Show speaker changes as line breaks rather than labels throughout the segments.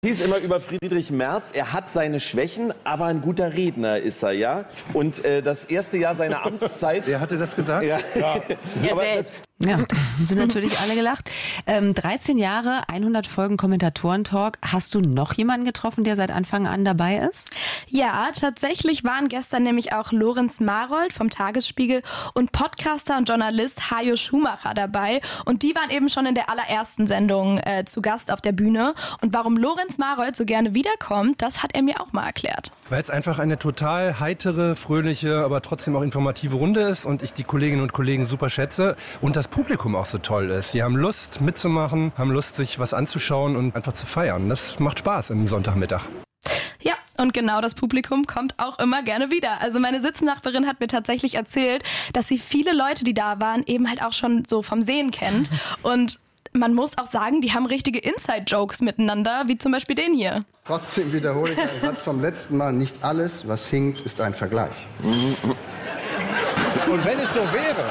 Hieß immer über Friedrich Merz, er hat seine Schwächen, aber ein guter Redner ist er, ja. Und das erste Jahr seiner Amtszeit...
Wer hatte das gesagt?
Ja.
Wir selbst. Ja, sind natürlich alle gelacht. 13 Jahre, 100 Folgen Kommentatoren-Talk. Hast du noch jemanden getroffen, der seit Anfang an dabei ist?
Ja, tatsächlich waren gestern nämlich auch Lorenz Marold vom Tagesspiegel und Podcaster und Journalist Hajo Schumacher dabei. Und die waren eben schon in der allerersten Sendung zu Gast auf der Bühne. Und warum Lorenz Marold so gerne wiederkommt, das hat er mir auch mal erklärt.
Weil es einfach eine total heitere, fröhliche, aber trotzdem auch informative Runde ist und ich die Kolleginnen und Kollegen super schätze und das Publikum auch so toll ist. Die haben Lust mitzumachen, haben Lust, sich was anzuschauen und einfach zu feiern. Das macht Spaß am Sonntagmittag.
Ja, und genau das Publikum kommt auch immer gerne wieder. Also meine Sitznachbarin hat mir tatsächlich erzählt, dass sie viele Leute, die da waren, eben halt auch schon so vom Sehen kennt. Und man muss auch sagen, die haben richtige Inside-Jokes miteinander, wie zum Beispiel den hier.
Trotzdem wiederhole ich einen Satz vom letzten Mal. Nicht alles, was hinkt, ist ein Vergleich. Und wenn es so wäre...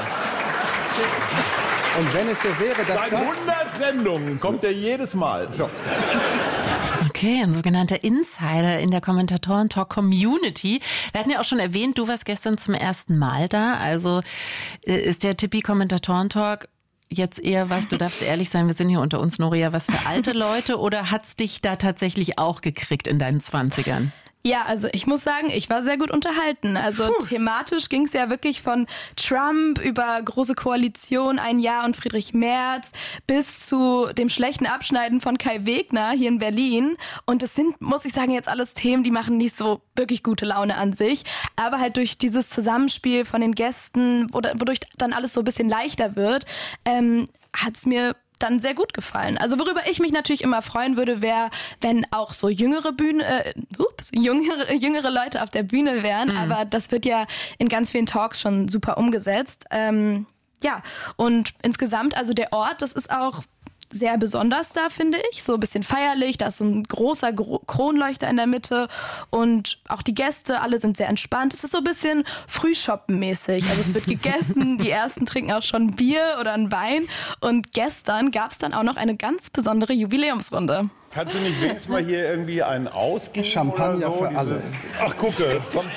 dass
seit 100 Sendungen kommt er jedes Mal.
So.
Okay, ein sogenannter Insider in der Kommentatoren-Talk-Community. Wir hatten ja auch schon erwähnt, du warst gestern zum ersten Mal da. Also ist der Tippi-Kommentatoren-Talk jetzt eher was, du darfst ehrlich sein, wir sind hier unter uns, Noria, was für alte Leute oder hat's dich da tatsächlich auch gekriegt in deinen 20ern?
Ja, also ich muss sagen, ich war sehr gut unterhalten. Also thematisch ging es ja wirklich von Trump über Große Koalition, ein Jahr und Friedrich Merz bis zu dem schlechten Abschneiden von Kai Wegner hier in Berlin. Und das sind, muss ich sagen, jetzt alles Themen, die machen nicht so wirklich gute Laune an sich. Aber halt durch dieses Zusammenspiel von den Gästen, wodurch dann alles so ein bisschen leichter wird, hat's mir dann sehr gut gefallen. Also worüber ich mich natürlich immer freuen würde, wäre, wenn auch so jüngere Leute auf der Bühne wären. Aber das wird ja in ganz vielen Talks schon super umgesetzt. Ja, und insgesamt, also der Ort, das ist auch sehr besonders da, finde ich. So ein bisschen feierlich, da ist ein großer Kronleuchter in der Mitte und auch die Gäste, alle sind sehr entspannt. Es ist so ein bisschen Frühshoppen-mäßig. Also es wird gegessen, die Ersten trinken auch schon Bier oder einen Wein und gestern gab es dann auch noch eine ganz besondere Jubiläumsrunde.
Kannst du nicht wenigstens mal hier irgendwie einen ausgeben?
Champagner
oder so?
für alle.
Ach, gucke, jetzt kommt...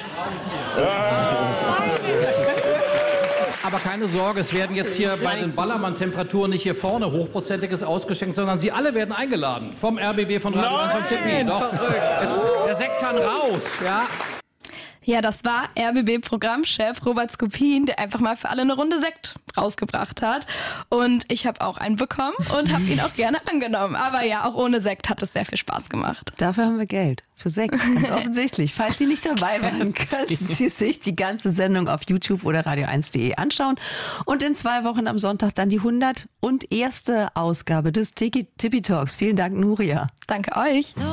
Aber keine Sorge, es werden jetzt hier bei den Ballermann-Temperaturen nicht hier vorne Hochprozentiges ausgeschenkt, sondern Sie alle werden eingeladen. Vom RBB, von Radio 1, vom Tippi. Doch, jetzt, der Sekt kann raus, ja.
Ja, das war RBB-Programmchef Robert Skopin, der einfach mal für alle eine Runde Sekt rausgebracht hat. Und ich habe auch einen bekommen und habe ihn auch gerne angenommen. Aber ja, auch ohne Sekt hat es sehr viel Spaß gemacht.
Dafür haben wir Geld. Für Sekt, ganz offensichtlich. Falls Sie nicht dabei waren, können Sie sich die ganze Sendung auf YouTube oder radio1.de anschauen. Und in 2 Wochen am Sonntag dann die 101. Ausgabe des Tippi Talks. Vielen Dank, Nuria.
Danke euch.